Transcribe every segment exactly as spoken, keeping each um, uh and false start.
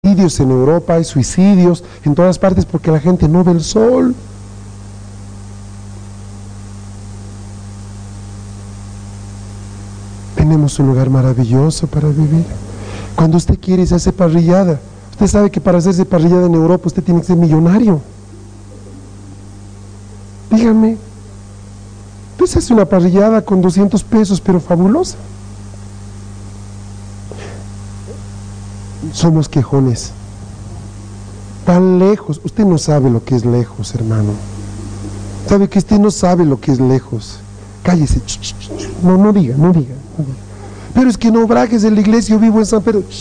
suicidios en Europa, hay suicidios en todas partes porque la gente no ve el sol. Tenemos un lugar maravilloso para vivir. Cuando usted quiere se hace parrillada. Usted sabe que para hacerse parrillada en Europa usted tiene que ser millonario. Dígame, usted se hace una parrillada con doscientos pesos, pero fabulosa. Somos quejones. Tan lejos. Usted no sabe lo que es lejos, hermano. Sabe que usted no sabe lo que es lejos. Cállese. No, no diga, no diga. No diga. Pero es que no bragues en la iglesia, yo vivo en San Pedro.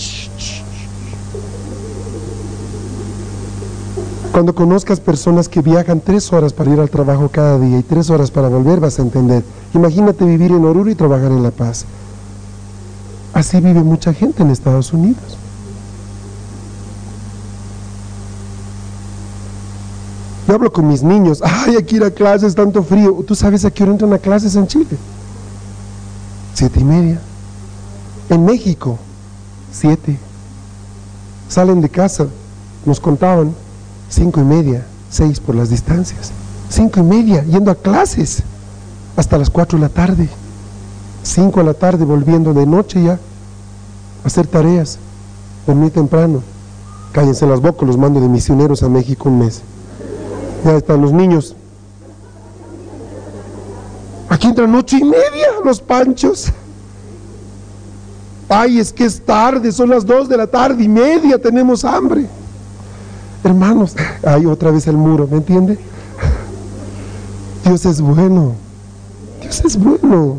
Cuando conozcas personas que viajan tres horas para ir al trabajo cada día y tres horas para volver, vas a entender. Imagínate vivir en Oruro y trabajar en La Paz. Así vive mucha gente en Estados Unidos. Yo hablo con mis niños, ay, hay que ir a clases, tanto frío. ¿Tú sabes a qué hora entran a clases en Chile? Siete y media. En México, siete. Salen de casa, nos contaban, cinco y media, seis por las distancias. Cinco y media, yendo a clases, hasta las cuatro de la tarde. Cinco de la tarde, volviendo de noche ya, a hacer tareas, dormir temprano. Cállense las bocas, los mando de misioneros a México un mes. Ya están los niños. Aquí entran ocho y media los panchos. Ay, es que es tarde, son las dos de la tarde y media, tenemos hambre. Hermanos, ay, otra vez el muro, ¿me entiende? Dios es bueno. Dios es bueno.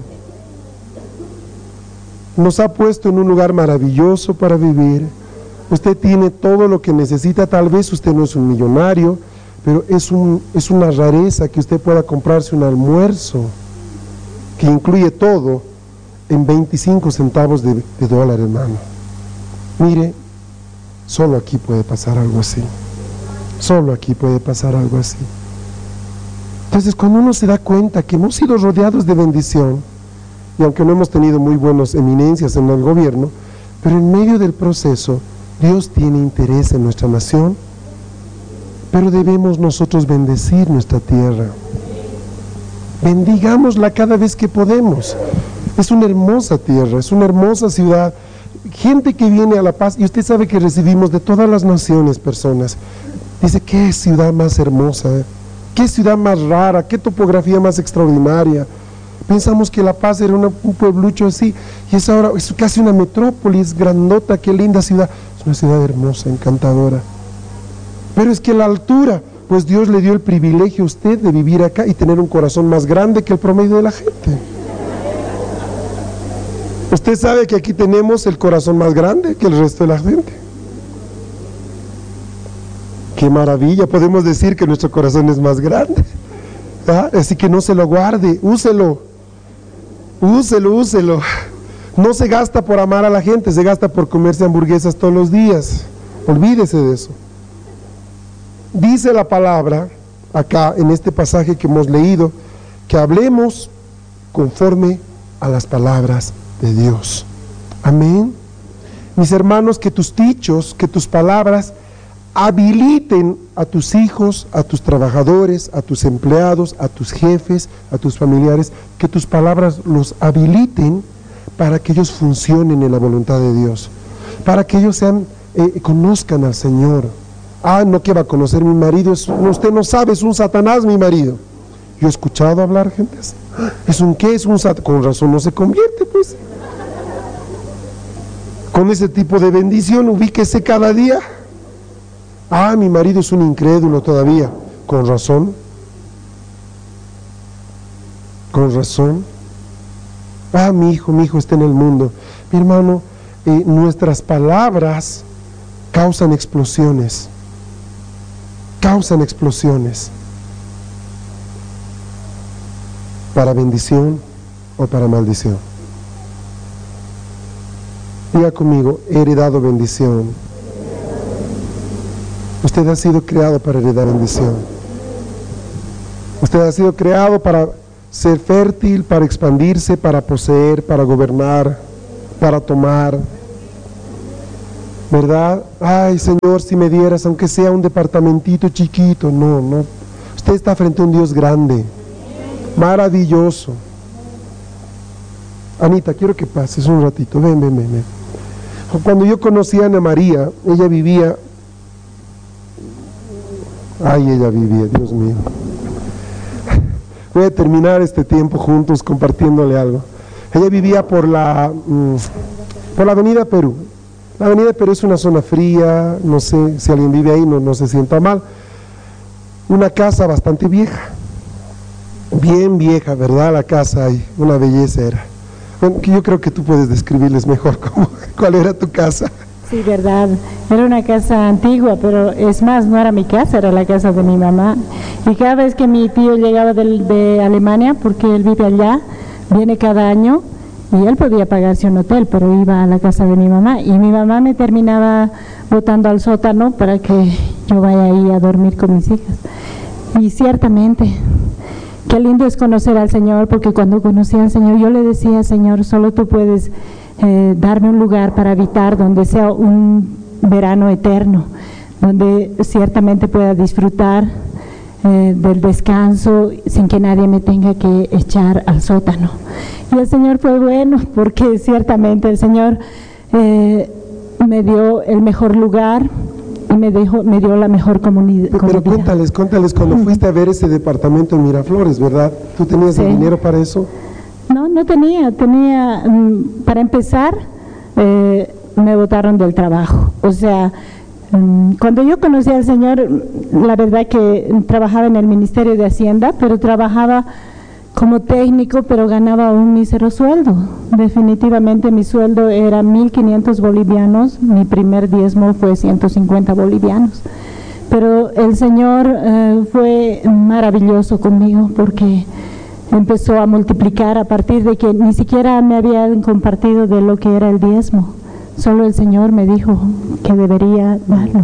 Nos ha puesto en un lugar maravilloso para vivir. Usted tiene todo lo que necesita. Tal vez usted no es un millonario, pero es, un, es una rareza que usted pueda comprarse un almuerzo que incluye todo en veinticinco centavos de, de dólar, hermano. Mire, solo aquí puede pasar algo así. Solo aquí puede pasar algo así. Entonces, cuando uno se da cuenta que hemos sido rodeados de bendición, y aunque no hemos tenido muy buenas eminencias en el gobierno, pero en medio del proceso, Dios tiene interés en nuestra nación, pero debemos nosotros bendecir nuestra tierra. Bendigámosla cada vez que podemos. Es una hermosa tierra, es una hermosa ciudad. Gente que viene a La Paz, y usted sabe que recibimos de todas las naciones personas. Dice, qué ciudad más hermosa, ¿eh? Qué ciudad más rara, qué topografía más extraordinaria. Pensamos que La Paz era una, un pueblucho así, y es ahora es casi una metrópolis, es grandota, qué linda ciudad. Es una ciudad hermosa, encantadora. Pero es que la altura, pues Dios le dio el privilegio a usted de vivir acá y tener un corazón más grande que el promedio de la gente. Usted sabe que aquí tenemos el corazón más grande que el resto de la gente. Qué maravilla, podemos decir que nuestro corazón es más grande. ¿Ah? Así que no se lo guarde, úselo. Úselo, úselo. No se gasta por amar a la gente, se gasta por comerse hamburguesas todos los días. Olvídese de eso. Dice la palabra, acá en este pasaje que hemos leído, que hablemos conforme a las palabras de Dios. Amén. Mis hermanos, que tus dichos, que tus palabras habiliten a tus hijos, a tus trabajadores, a tus empleados, a tus jefes, a tus familiares, que tus palabras los habiliten para que ellos funcionen en la voluntad de Dios, para que ellos sean, eh, conozcan al Señor. Ah, no, que va a conocer mi marido, es, usted no sabe, es un Satanás mi marido. Yo he escuchado hablar gente así. ¿Es un qué? Es un Satanás. Con razón no se convierte, pues. Con ese tipo de bendición, ubíquese cada día. Ah, mi marido es un incrédulo todavía. Con razón. Con razón. Ah, mi hijo, mi hijo está en el mundo. Mi hermano, eh, nuestras palabras causan explosiones. Causan explosiones. Para bendición o para maldición. Diga conmigo, he heredado bendición. Usted ha sido creado para heredar bendición. Usted ha sido creado para ser fértil, para expandirse, para poseer, para gobernar, para tomar. ¿verdad? Ay, Señor, si me dieras, aunque sea un departamentito chiquito. No, no. Usted está frente a un Dios grande, maravilloso. Anita, quiero que pases un ratito. Ven, ven, ven, ven. Cuando yo conocí a Ana María, ella vivía... Ay, ella vivía, Dios mío. Voy a terminar este tiempo juntos compartiéndole algo. Ella vivía por la, por la avenida Perú. La avenida Perú es una zona fría, no sé si alguien vive ahí, no, no se sienta mal. Una casa bastante vieja, bien vieja, ¿verdad? La casa ahí, una belleza era. Bueno, yo creo que tú puedes describirles mejor cómo, cuál era tu casa. Sí, verdad, era una casa antigua, pero es más, no era mi casa, era la casa de mi mamá. Y cada vez que mi tío llegaba de, de Alemania, porque él vive allá, viene cada año, y él podía pagarse un hotel, pero iba a la casa de mi mamá, y mi mamá me terminaba botando al sótano para que yo vaya ahí a dormir con mis hijas. Y ciertamente, qué lindo es conocer al Señor, porque cuando conocí al Señor, yo le decía, Señor, solo tú puedes eh, darme un lugar para habitar donde sea un verano eterno, donde ciertamente pueda disfrutar eh, del descanso sin que nadie me tenga que echar al sótano. Y el Señor fue bueno, porque ciertamente el Señor eh, me dio el mejor lugar y me, dejó, me dio la mejor comunidad. Pero, pero cuéntales, cuéntales cuando fuiste a ver ese departamento en Miraflores, ¿verdad? ¿Tú tenías sí. el dinero para eso? No, no tenía, tenía, um, para empezar, eh, me botaron del trabajo. O sea, um, cuando yo conocí al Señor, la verdad que trabajaba en el Ministerio de Hacienda, pero trabajaba como técnico, pero ganaba un mísero sueldo. Definitivamente mi sueldo era mil quinientos bolivianos, mi primer diezmo fue ciento cincuenta bolivianos. Pero el Señor eh, fue maravilloso conmigo, porque empezó a multiplicar a partir de que ni siquiera me habían compartido de lo que era el diezmo. Solo el Señor me dijo que debería darlo.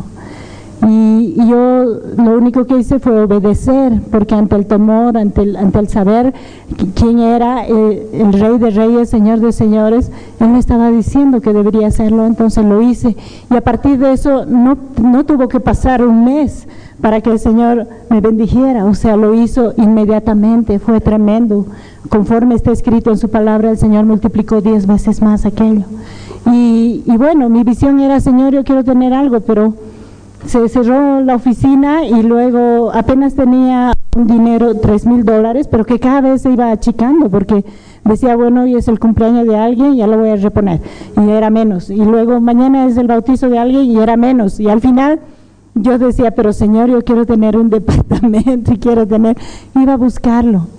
Y, y yo lo único que hice fue obedecer, porque ante el temor, ante el, ante el saber quién era eh, el Rey de Reyes, Señor de Señores, Él me estaba diciendo que debería hacerlo, entonces lo hice. Y a partir de eso no, no tuvo que pasar un mes para que el Señor me bendijera, o sea, lo hizo inmediatamente, fue tremendo. Conforme está escrito en su palabra, el Señor multiplicó diez veces más aquello. Y, y bueno, mi visión era, Señor, yo quiero tener algo, pero se cerró la oficina y luego apenas tenía un dinero, tres mil dólares, pero que cada vez se iba achicando, porque decía, bueno, hoy es el cumpleaños de alguien, ya lo voy a reponer, y era menos. Y luego mañana es el bautizo de alguien y era menos. Y al final yo decía, pero Señor, yo quiero tener un departamento y quiero tener, iba a buscarlo.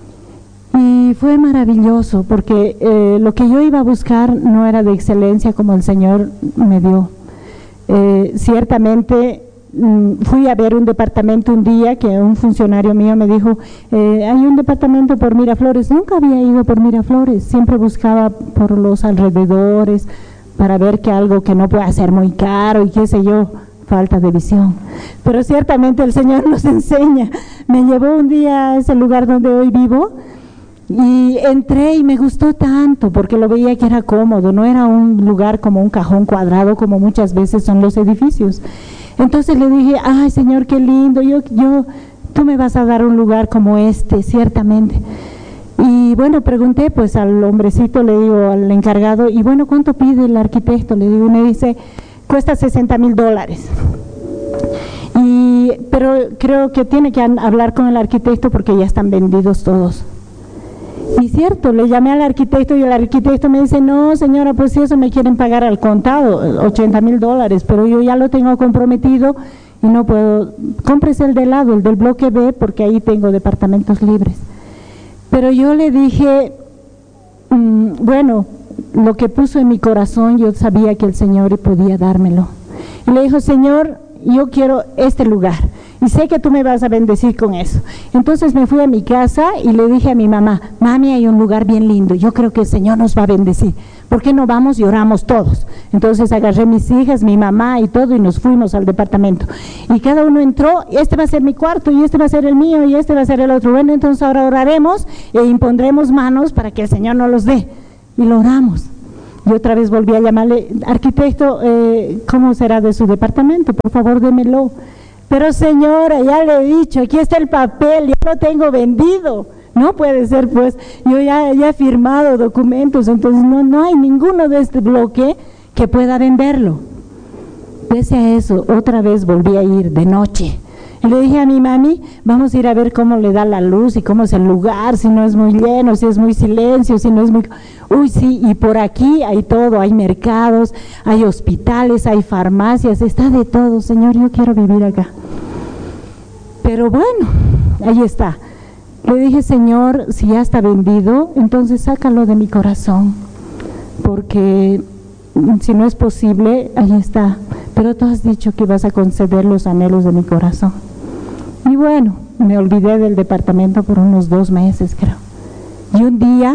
Y fue maravilloso, porque eh, lo que yo iba a buscar no era de excelencia como el Señor me dio. Eh, ciertamente mm, fui a ver un departamento un día que un funcionario mío me dijo, eh, hay un departamento por Miraflores. Nunca había ido por Miraflores, siempre buscaba por los alrededores para ver que algo que no pueda ser muy caro y qué sé yo, falta de visión. Pero ciertamente el Señor nos enseña. Me llevó un día a ese lugar donde hoy vivo y entré y me gustó tanto porque lo veía que era cómodo, no era un lugar como un cajón cuadrado como muchas veces son los edificios. Entonces le dije, ay Señor, qué lindo, yo, yo, tú me vas a dar un lugar como este, ciertamente. Y bueno, pregunté pues al hombrecito, le digo al encargado, y bueno, ¿cuánto pide el arquitecto? Le digo, y me dice, cuesta sesenta mil dólares. Y, pero creo que tiene que hablar con el arquitecto porque ya están vendidos todos. Y cierto, le llamé al arquitecto y el arquitecto me dice, no señora, pues si eso me quieren pagar al contado, ochenta mil dólares, pero yo ya lo tengo comprometido y no puedo, cómprese el de lado, el del bloque B, porque ahí tengo departamentos libres. Pero yo le dije, mmm, bueno, lo que puso en mi corazón, yo sabía que el Señor podía dármelo. Y le dijo, Señor, yo quiero este lugar y sé que tú me vas a bendecir con eso. Entonces me fui a mi casa y le dije a mi mamá, mami, hay un lugar bien lindo, yo creo que el Señor nos va a bendecir, ¿por qué no vamos y oramos todos? Entonces agarré mis hijas, mi mamá y todo y nos fuimos al departamento y cada uno entró, este va a ser mi cuarto y este va a ser el mío y este va a ser el otro. Bueno, entonces ahora oraremos e impondremos manos para que el Señor nos los dé, y lo oramos. Y otra vez volví a llamarle, arquitecto, eh, ¿cómo será de su departamento? Por favor, démelo. Pero señora, ya le he dicho, aquí está el papel, ya lo tengo vendido. No puede ser, pues, yo ya, ya he firmado documentos, entonces no, no hay ninguno de este bloque que pueda venderlo. Pese a eso, otra vez volví a ir de noche. Y le dije a mi mami, vamos a ir a ver cómo le da la luz y cómo es el lugar, si no es muy lleno, si es muy silencio, si no es muy... Uy, sí, y por aquí hay todo, hay mercados, hay hospitales, hay farmacias, está de todo, Señor, yo quiero vivir acá. Pero bueno, ahí está. Le dije, Señor, si ya está vendido, entonces sácalo de mi corazón, porque si no es posible, ahí está. Pero tú has dicho que vas a conceder los anhelos de mi corazón. Y bueno, me olvidé del departamento por unos dos meses, creo. Y un día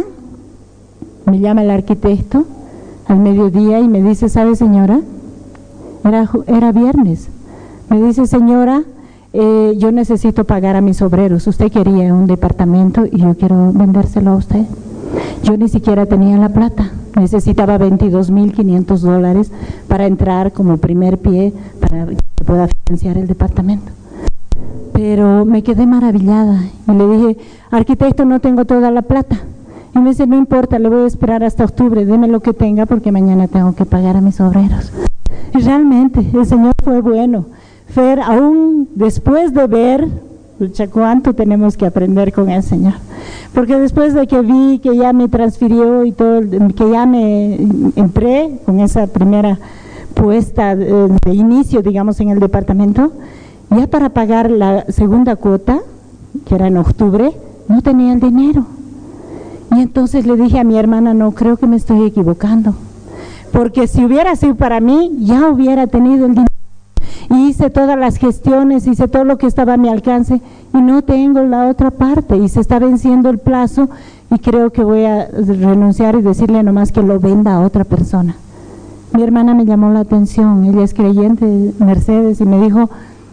me llama el arquitecto al mediodía y me dice, ¿sabe, señora? Era, era viernes. Me dice, señora, eh, yo necesito pagar a mis obreros. Usted quería un departamento y yo quiero vendérselo a usted. Yo ni siquiera tenía la plata. Necesitaba veintidós mil quinientos dólares para entrar como primer pie para que pueda financiar el departamento. Pero me quedé maravillada y le dije, arquitecto, no tengo toda la plata. Y me dice, no importa, le voy a esperar hasta octubre, deme lo que tenga porque mañana tengo que pagar a mis obreros. Y realmente el Señor fue bueno. Fer, aún después de ver, pucha, cuánto tenemos que aprender con el Señor. Porque después de que vi que ya me transfirió y todo, que ya me entré con esa primera puesta de, de inicio, digamos, en el departamento, ya para pagar la segunda cuota, que era en octubre, no tenía el dinero. Y entonces le dije a mi hermana, no, creo que me estoy equivocando, porque si hubiera sido para mí, ya hubiera tenido el dinero. Y hice todas las gestiones, hice todo lo que estaba a mi alcance y no tengo la otra parte y se está venciendo el plazo y creo que voy a renunciar y decirle nomás que lo venda a otra persona. Mi hermana me llamó la atención, ella es creyente, Mercedes, y me dijo,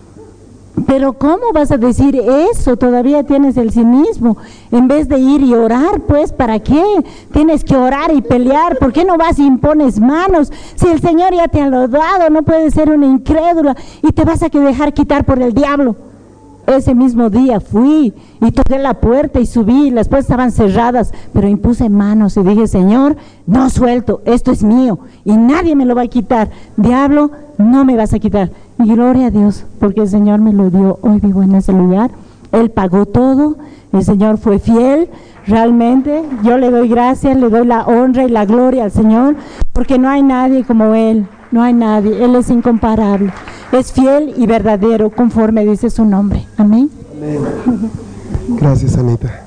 pero ¿cómo vas a decir eso? Todavía tienes el cinismo, en vez de ir y orar, pues, ¿para qué? Tienes que orar y pelear, ¿por qué no vas y impones manos? Si el Señor ya te ha dado, no puedes ser una incrédula y te vas a que dejar quitar por el diablo. Ese mismo día fui y toqué la puerta y subí, las puertas estaban cerradas, pero impuse manos y dije, Señor, no suelto, esto es mío y nadie me lo va a quitar. Diablo, no me vas a quitar. Y gloria a Dios, porque el Señor me lo dio. Hoy vivo en ese lugar, Él pagó todo, el Señor fue fiel, realmente yo le doy gracias, le doy la honra y la gloria al Señor, porque no hay nadie como Él, no hay nadie, Él es incomparable, es fiel y verdadero, conforme dice su nombre. Amén. Amén. Gracias, Anita.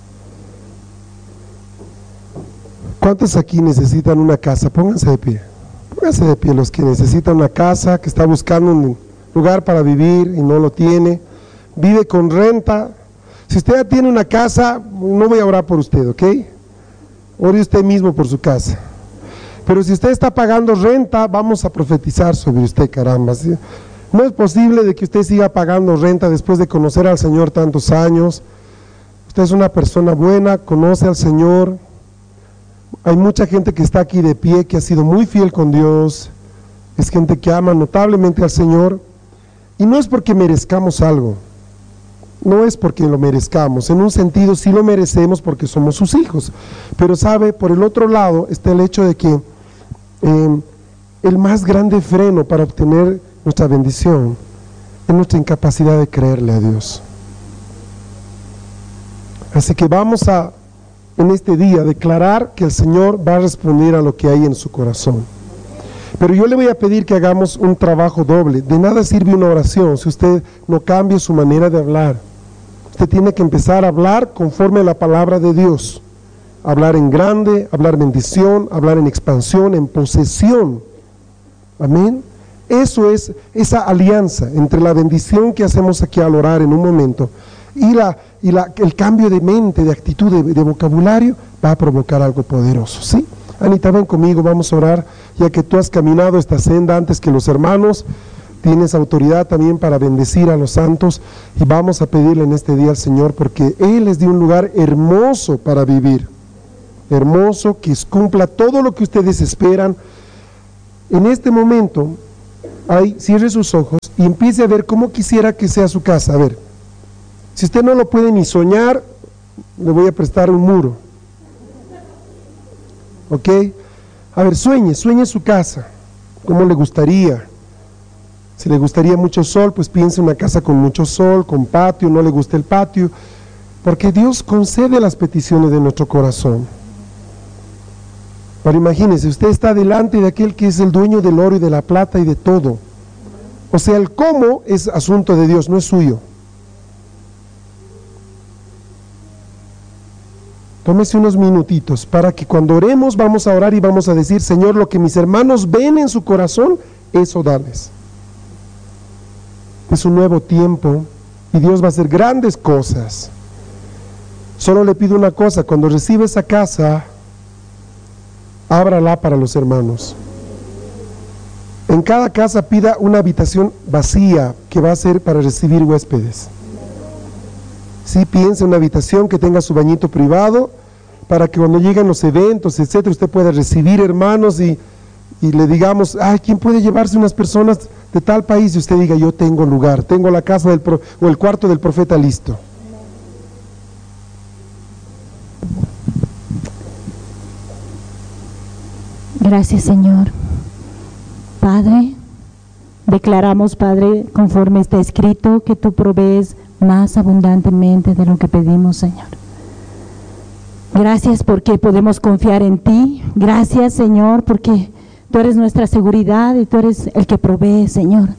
¿Cuántos aquí necesitan una casa? Pónganse de pie. Pónganse de pie los que necesitan una casa, que está buscando un lugar para vivir y no lo tiene, vive con renta. Si usted ya tiene una casa, no voy a orar por usted, ¿ok? Ore usted mismo por su casa. Pero si usted está pagando renta, vamos a profetizar sobre usted, caramba. ¿Sí? No es posible de que usted siga pagando renta después de conocer al Señor tantos años. Usted es una persona buena, conoce al Señor. Hay mucha gente que está aquí de pie, que ha sido muy fiel con Dios, es gente que ama notablemente al Señor, y no es porque merezcamos algo, no es porque lo merezcamos, en un sentido sí lo merecemos porque somos sus hijos, pero sabe, por el otro lado está el hecho de que eh, el más grande freno para obtener nuestra bendición es nuestra incapacidad de creerle a Dios. Así que vamos a en este día declarar que el Señor va a responder a lo que hay en su corazón. Pero yo le voy a pedir que hagamos un trabajo doble. De nada sirve una oración si usted no cambia su manera de hablar. Usted tiene que empezar a hablar conforme a la palabra de Dios. Hablar en grande, hablar bendición, hablar en expansión, en posesión. Amén. Eso es esa alianza entre la bendición que hacemos aquí al orar en un momento y la y la, el cambio de mente, de actitud, de, de vocabulario, va a provocar algo poderoso, ¿sí? Anita, ven conmigo, vamos a orar, ya que tú has caminado esta senda antes que los hermanos, tienes autoridad también para bendecir a los santos, y vamos a pedirle en este día al Señor, porque Él es de un lugar hermoso para vivir. hermoso, que cumpla todo lo que ustedes esperan. En este momento, ahí, cierre sus ojos y empiece a ver cómo quisiera que sea su casa. A ver, si usted no lo puede ni soñar, le voy a prestar un muro. ¿Ok? A ver, sueñe, sueñe su casa, cómo le gustaría. Si le gustaría mucho sol, pues piense una casa con mucho sol, con patio, no le gusta el patio, porque Dios concede las peticiones de nuestro corazón. Pero imagínese, usted está delante de aquel que es el dueño del oro y de la plata y de todo. O sea, el cómo es asunto de Dios, no es suyo. Tómese unos minutitos para que cuando oremos vamos a orar y vamos a decir: Señor, lo que mis hermanos ven en su corazón, eso dales. Es un nuevo tiempo y Dios va a hacer grandes cosas. Solo le pido una cosa: cuando reciba esa casa, ábrala para los hermanos. En cada casa pida una habitación vacía que va a ser para recibir huéspedes. Sí, piense en una habitación que tenga su bañito privado para que cuando lleguen los eventos, etcétera, usted pueda recibir hermanos y, y le digamos: ay, ¿quién puede llevarse unas personas de tal país? Y usted diga: yo tengo lugar, tengo la casa del pro, o el cuarto del profeta listo. Gracias, Señor. Padre, declaramos, Padre, conforme está escrito, que tú provees más abundantemente de lo que pedimos, Señor. Gracias porque podemos confiar en ti. Gracias, Señor, porque tú eres nuestra seguridad y tú eres el que provee, Señor.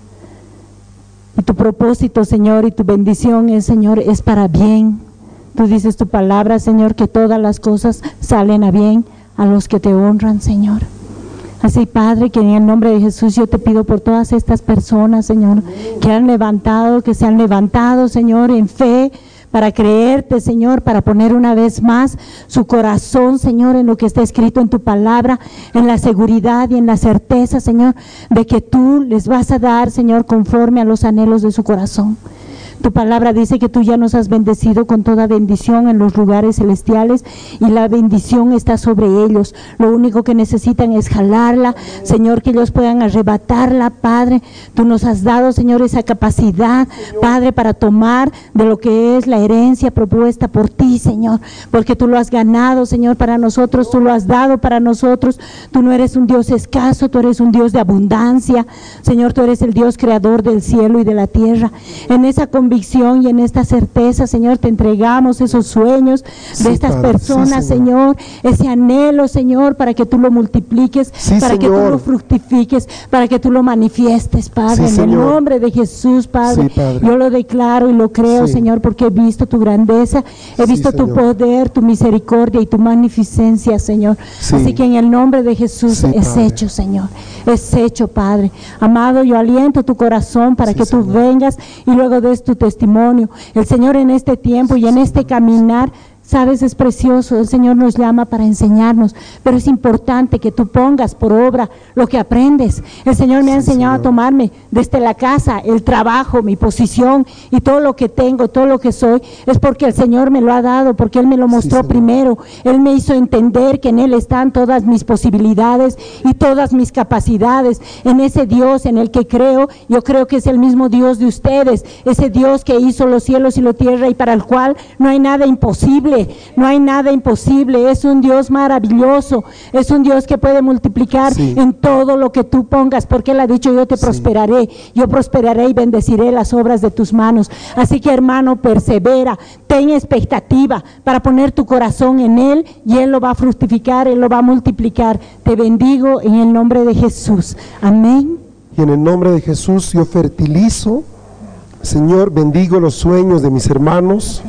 Y tu propósito, Señor, y tu bendición es, Señor, es para bien. Tú dices tu palabra, Señor, que todas las cosas salen a bien a los que te honran, Señor. Así, Padre, que en el nombre de Jesús yo te pido por todas estas personas, Señor, que han levantado, que se han levantado, Señor, en fe, para creerte, Señor, para poner una vez más su corazón, Señor, en lo que está escrito en tu palabra, en la seguridad y en la certeza, Señor, de que tú les vas a dar, Señor, conforme a los anhelos de su corazón. Tu palabra dice que tú ya nos has bendecido con toda bendición en los lugares celestiales y la bendición está sobre ellos. Lo único que necesitan es jalarla, Señor, que ellos puedan arrebatarla, Padre. Tú nos has dado, Señor, esa capacidad, Padre, para tomar de lo que es la herencia propuesta por ti, Señor, porque tú lo has ganado, Señor, para nosotros, tú lo has dado para nosotros. Tú no eres un Dios escaso, tú eres un Dios de abundancia, Señor, tú eres el Dios creador del cielo y de la tierra. En esa convicción y en esta certeza, Señor, te entregamos esos sueños sí, de estas Padre, personas, sí, Señor. Señor, ese anhelo, Señor, para que tú lo multipliques, sí, para Señor. que tú lo fructifiques, para que tú lo manifiestes, Padre, sí, en el Señor. nombre de Jesús, Padre. Sí, Padre. Yo lo declaro y lo creo, sí. Señor, porque he visto tu grandeza, he sí, visto tu Señor. poder, tu misericordia y tu magnificencia, Señor. Sí. Así que en el nombre de Jesús sí, es Padre. hecho, Señor, es hecho, Padre. Amado, yo aliento tu corazón para sí, que tú Señor. vengas y luego des tu testimonio. El Señor en este tiempo y en este caminar, sabes, es precioso, el Señor nos llama para enseñarnos, pero es importante que tú pongas por obra lo que aprendes. El Señor me ha Sí, enseñado Señor. a tomarme desde la casa, el trabajo, mi posición y todo lo que tengo, todo lo que soy, es porque el Señor me lo ha dado, porque Él me lo mostró Sí, primero. Él me hizo entender que en Él están todas mis posibilidades y todas mis capacidades. En ese Dios en el que creo, yo creo que es el mismo Dios de ustedes, ese Dios que hizo los cielos y la tierra y para el cual no hay nada imposible. No hay nada imposible, es un Dios maravilloso, es un Dios que puede multiplicar sí. en todo lo que tú pongas, porque Él ha dicho: yo te sí. prosperaré, yo prosperaré y bendeciré las obras de tus manos. Así que, hermano, persevera, ten expectativa para poner tu corazón en Él y Él lo va a fructificar, Él lo va a multiplicar. Te bendigo en el nombre de Jesús, amén. Y en el nombre de Jesús yo fertilizo, Señor, bendigo los sueños de mis hermanos.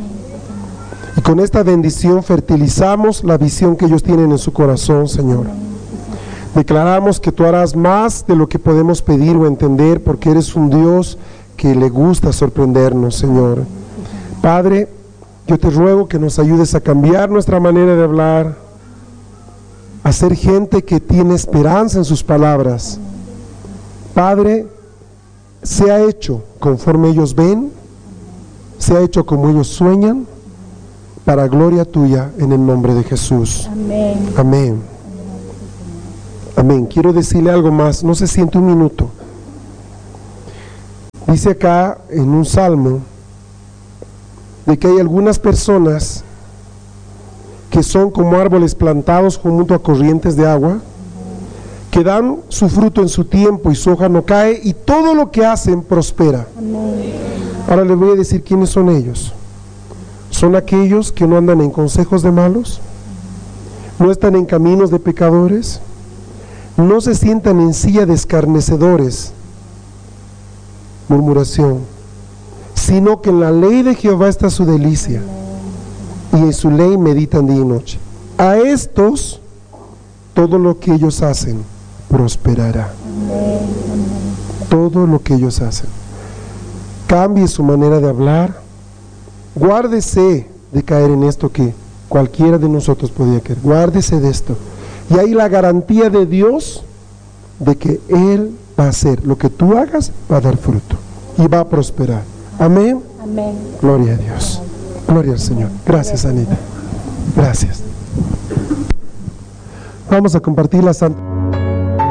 Y con esta bendición fertilizamos la visión que ellos tienen en su corazón, Señor. Declaramos que tú harás más de lo que podemos pedir o entender, porque eres un Dios que le gusta sorprendernos, Señor. Padre, yo te ruego que nos ayudes a cambiar nuestra manera de hablar, a ser gente que tiene esperanza en sus palabras. Padre, sea hecho conforme ellos ven, sea hecho como ellos sueñan, para gloria tuya, en el nombre de Jesús. Amén. Amén. Amén. Quiero decirle algo más, no se siente un minuto. Dice acá en un salmo de que hay algunas personas que son como árboles plantados junto a corrientes de agua, que dan su fruto en su tiempo y su hoja no cae, y todo lo que hacen prospera. Amén. Ahora les voy a decir quiénes son ellos. Son aquellos que no andan en consejos de malos, no están en caminos de pecadores, no se sientan en silla de escarnecedores, murmuración, sino que en la ley de Jehová está su delicia, y en su ley meditan día y noche. A estos todo lo que ellos hacen prosperará. Todo lo que ellos hacen. Cambie su manera de hablar. Guárdese de caer en esto que cualquiera de nosotros podía caer. Guárdese de esto. Y hay la garantía de Dios de que Él va a hacer lo que tú hagas, va a dar fruto y va a prosperar. Amén. Amén. Gloria a Dios. Gloria al Señor. Gracias, Anita. Gracias. Vamos a compartir la Santa.